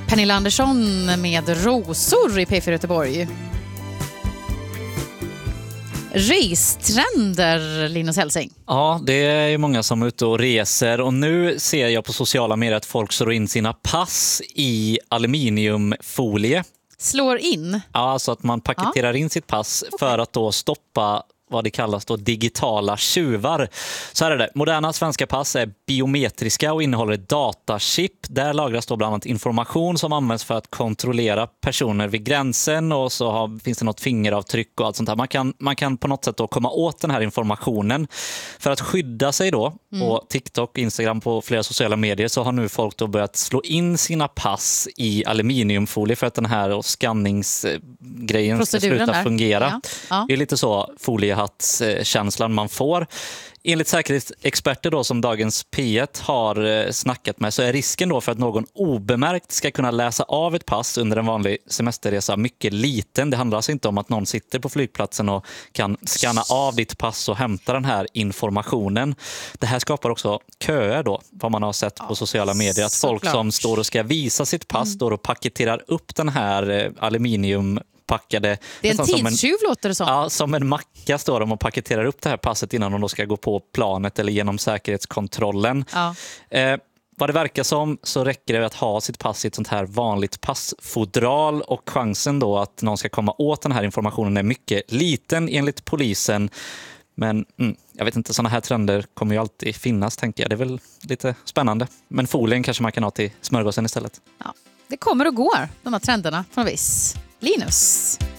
Pernilla Andersson med rosor i P4 Göteborg. Restrender, Linus Helsing. Ja, det är ju många som är ute och reser och nu ser jag på sociala medier att folk slår in sina pass i aluminiumfolie. Slår in? Ja, alltså att man paketerar in sitt pass för att då stoppa vad det kallas då digitala tjuvar. Så här är det. Moderna svenska pass är biometriska och innehåller datachip. Där lagras då bland annat information som används för att kontrollera personer vid gränsen och så finns det något fingeravtryck och allt sånt här. Man kan på något sätt då komma åt den här informationen. För att skydda sig då på TikTok och Instagram på flera sociala medier så har nu folk då börjat slå in sina pass i aluminiumfolie för att den här skanningsgrejen ska sluta fungera. Ja. Det är lite så foliehattskänslan man får. Enligt säkerhetsexperter då, som Dagens P1 har snackat med så är risken då för att någon obemärkt ska kunna läsa av ett pass under en vanlig semesterresa mycket liten. Det handlar alltså inte om att någon sitter på flygplatsen och kan scanna av ditt pass och hämta den här informationen. Det här skapar också köer då, vad man har sett på sociala medier. Att folk som står och ska visa sitt pass står och paketerar upp den här aluminiumpackade. Det är en tidstjuv låter det som. Ja, som en macka står de och paketerar upp det här passet innan de då ska gå på planet eller genom säkerhetskontrollen. Ja. Vad det verkar som så räcker det att ha sitt pass i ett sånt här vanligt passfodral och chansen då att någon ska komma åt den här informationen är mycket liten enligt polisen. Men jag vet inte, såna här trender kommer ju alltid finnas, tänker jag. Det är väl lite spännande. Men folien kanske man kan ha till smörgåsen istället. Ja, det kommer och går, de här trenderna från viss. Linus.